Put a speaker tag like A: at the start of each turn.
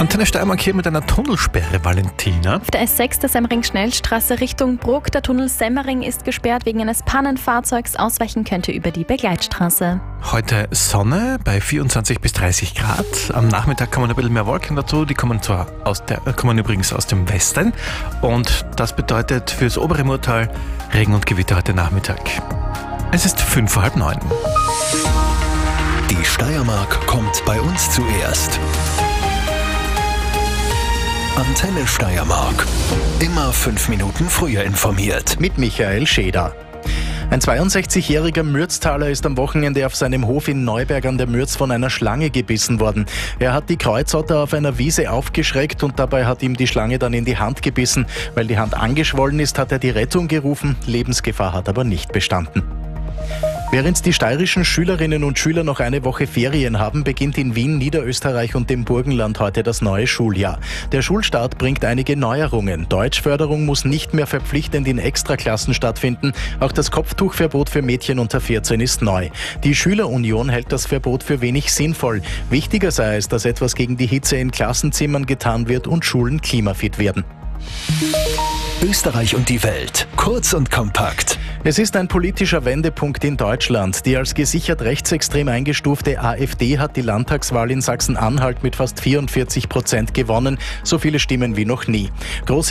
A: Antenne Steiermark hier mit einer Tunnelsperre, Valentina.
B: Auf der S6 der Semmering-Schnellstraße Richtung Bruck. Der Tunnel Semmering ist gesperrt wegen eines Pannenfahrzeugs. Ausweichen könnte über die Begleitstraße.
A: Heute Sonne bei 24 bis 30 Grad. Am Nachmittag kommen ein bisschen mehr Wolken dazu. Die kommen übrigens aus dem Westen. Und das bedeutet fürs obere Murtal Regen und Gewitter heute Nachmittag. Es ist 8:55.
C: Die Steiermark kommt bei uns zuerst. Antenne Steiermark. Immer 5 Minuten früher informiert.
D: Mit Michael Scheder. Ein 62-jähriger Mürztaler ist am Wochenende auf seinem Hof in Neuberg an der Mürz von einer Schlange gebissen worden. Er hat die Kreuzotter auf einer Wiese aufgeschreckt und dabei hat ihm die Schlange dann in die Hand gebissen. Weil die Hand angeschwollen ist, hat er die Rettung gerufen. Lebensgefahr hat aber nicht bestanden. Während die steirischen Schülerinnen und Schüler noch eine Woche Ferien haben, beginnt in Wien, Niederösterreich und dem Burgenland heute das neue Schuljahr. Der Schulstart bringt einige Neuerungen. Deutschförderung muss nicht mehr verpflichtend in Extraklassen stattfinden. Auch das Kopftuchverbot für Mädchen unter 14 ist neu. Die Schülerunion hält das Verbot für wenig sinnvoll. Wichtiger sei es, dass etwas gegen die Hitze in Klassenzimmern getan wird und Schulen klimafit werden.
C: Österreich und die Welt. Kurz und kompakt.
D: Es ist ein politischer Wendepunkt in Deutschland. Die als gesichert rechtsextrem eingestufte AfD hat die Landtagswahl in Sachsen-Anhalt mit fast 44% gewonnen. So viele Stimmen wie noch nie. Große